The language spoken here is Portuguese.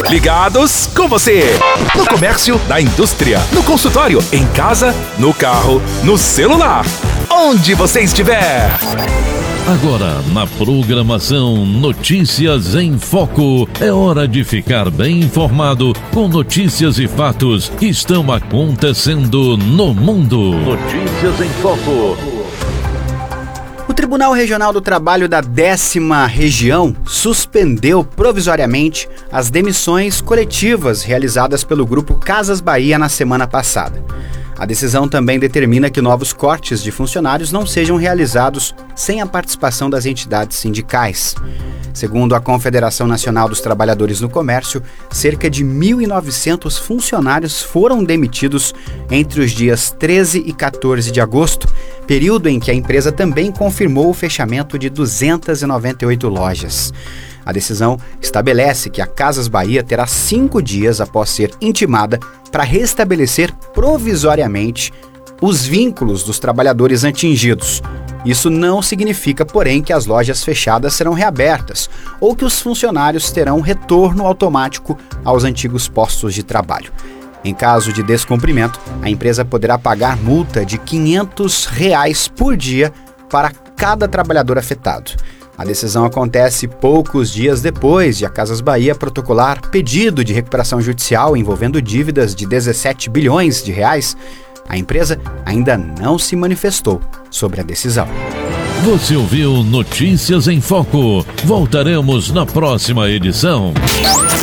Ligados com você. No comércio, na indústria, no consultório, em casa, no carro, no celular. Onde você estiver. Agora, na programação Notícias em Foco, é hora de ficar bem informado com notícias e fatos que estão acontecendo no mundo. Notícias em Foco. O Tribunal Regional do Trabalho da 10ª Região suspendeu provisoriamente as demissões coletivas realizadas pelo Grupo Casas Bahia na semana passada. A decisão também determina que novos cortes de funcionários não sejam realizados sem a participação das entidades sindicais. Segundo a Confederação Nacional dos Trabalhadores no Comércio, cerca de 1.900 funcionários foram demitidos entre os dias 13 e 14 de agosto, período em que a empresa também confirmou o fechamento de 298 lojas. A decisão estabelece que a Casas Bahia terá 5 dias após ser intimada para restabelecer provisoriamente os vínculos dos trabalhadores atingidos. Isso não significa, porém, que as lojas fechadas serão reabertas ou que os funcionários terão retorno automático aos antigos postos de trabalho. Em caso de descumprimento, a empresa poderá pagar multa de R$ 500 por dia para cada trabalhador afetado. A decisão acontece poucos dias depois de a Casas Bahia protocolar pedido de recuperação judicial envolvendo dívidas de 17 bilhões de reais. A empresa ainda não se manifestou sobre a decisão. Você ouviu Notícias em Foco. Voltaremos na próxima edição.